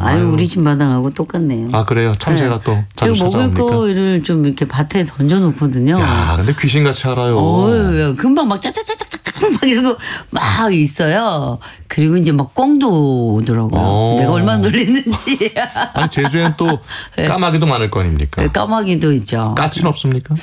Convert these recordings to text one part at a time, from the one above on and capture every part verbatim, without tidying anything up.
아유, 아유. 우리 집 마당하고 똑같네요. 아 그래요? 참새가 네. 또 자주 제가 먹을 찾아옵니까? 거를 좀 이렇게 밭에 던져놓거든요. 야, 근데 귀신같이 알아요. 어유 금방 막 짜짜짜짜짜짜 막 이러고 막 있어요. 그리고 이제 막 꿩도 오더라고요. 오. 내가 얼마나 놀랐는지. 아니 제주엔 또 까마귀도 많을 거 아닙니까? 까마귀도 있죠. 까치는 없습니까?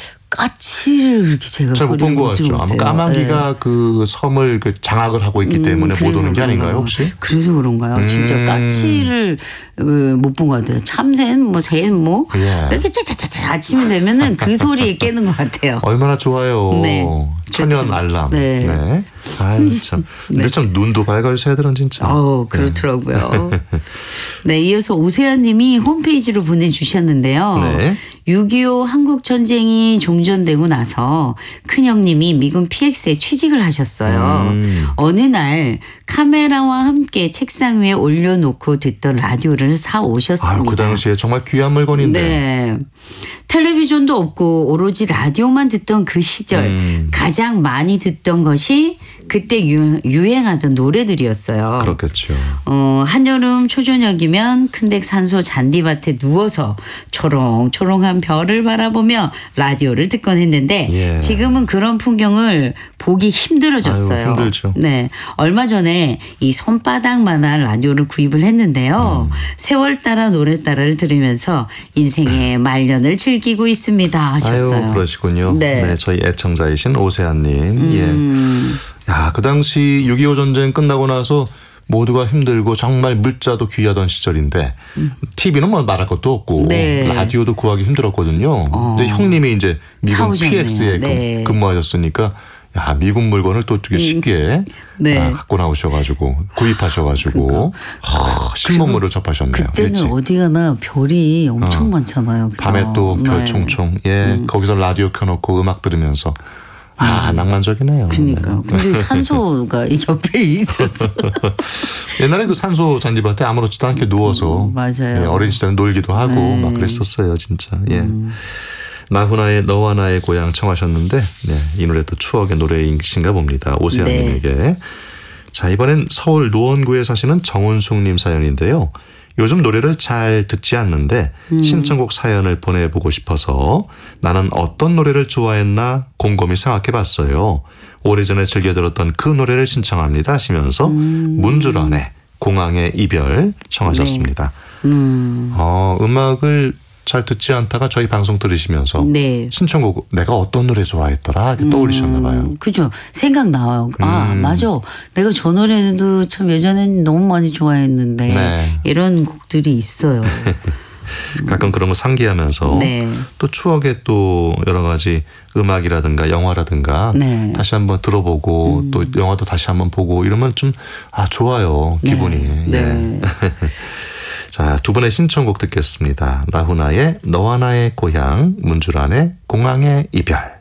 까치를 이렇게 제가 잘 못 본 것 같죠. 아마 까마귀가 네. 그 섬을 그 장악을 하고 있기 때문에 못 오는 게 아닌가요, 혹시? 그래서 그런가요? 진짜 음. 까치를 못 본 것 같아요. 참새는 뭐 새는 뭐 예. 이렇게 짜짜짜짜 아침이 되면은 그 소리에 깨는 것 같아요. 얼마나 좋아요. 네. 천연 그렇죠. 알람. 네. 네. 아유 참. 근데 네. 참 눈도 밝아요, 새들은 진짜. 어, 그렇더라고요. 네, 이어서 오세환 님이 홈페이지로 보내주셨는데요. 네. 육이오 한국전쟁이 종전되고 나서 큰형님이 미군 피엑스에 취직을 하셨어요. 음. 어느 날 카메라와 함께 책상 위에 올려놓고 듣던 라디오를 사오셨습니다. 아유, 그 당시에 정말 귀한 물건인데. 네. 텔레비전도 없고 오로지 라디오만 듣던 그 시절 음. 가장 많이 듣던 것이 그때 유행, 유행하던 노래들이었어요. 그렇겠죠. 어, 한여름 초저녁이면 큰댁 산소 잔디밭에 누워서 초롱초롱한 별을 바라보며 라디오를 듣곤 했는데 예. 지금은 그런 풍경을 보기 힘들어졌어요. 아유, 힘들죠. 네, 얼마 전에 이 손바닥만한 라디오를 구입을 했는데요. 음. 세월 따라 노래 따라를 들으면서 인생의 말년을 즐기고 있습니다 하셨어요. 아유, 그러시군요. 네. 네, 저희 애청자이신 오세환님. 음. 예. 야, 그 당시 육이오 전쟁 끝나고 나서 모두가 힘들고 정말 물자도 귀하던 시절인데 음. 티비는 뭐 말할 것도 없고 네. 라디오도 구하기 힘들었거든요. 어. 근데 형님이 이제 미군 사오셨네요. 피엑스에 네. 근무하셨으니까 야, 미군 물건을 또 되게 쉽게 네. 아, 갖고 나오셔가지고 구입하셔가지고 하, 신문물을 접하셨네요. 그때는 그렇지? 어디 가나 별이 엄청 어. 많잖아요. 그죠? 밤에 또 별 네. 총총. 예, 음. 거기서 라디오 켜놓고 음악 들으면서 아, 낭만적이네요. 그러니까. 네. 근데 산소가 이 옆에 있었어. 옛날에 그 산소 잔디밭에 아무렇지도 않게 누워서 음, 맞아요. 예, 어린 시절에 놀기도 하고 네. 막 그랬었어요, 진짜. 예. 음. 나훈아의 너와 나의 고향 청하셨는데 네, 이 노래도 추억의 노래이신가 봅니다. 오세환님에게. 네. 자, 이번엔 서울 노원구에 사시는 정은숙님 사연인데요. 요즘 노래를 잘 듣지 않는데 음. 신청곡 사연을 보내보고 싶어서 나는 어떤 노래를 좋아했나 곰곰이 생각해봤어요. 오래전에 즐겨 들었던 그 노래를 신청합니다 하시면서 음. 문주란의 공항의 이별 청하셨습니다. 네. 음. 어, 음악을 잘 듣지 않다가 저희 방송 들으시면서 네. 신청곡 내가 어떤 노래 좋아했더라 이렇게 떠올리셨나 봐요. 음, 그죠. 생각나요. 아, 음. 맞아. 내가 저 노래도 참 예전엔 너무 많이 좋아했는데 네. 이런 곡들이 있어요. 가끔 그런 거 상기하면서 네. 또 추억의 또 여러 가지 음악이라든가 영화라든가 네. 다시 한번 들어보고 음. 또 영화도 다시 한번 보고 이러면 좀 아 좋아요 기분이. 네. 예. 네. 자, 두 분의 신청곡 듣겠습니다. 나훈아의 너와 나의 고향, 문주란의 공항의 이별.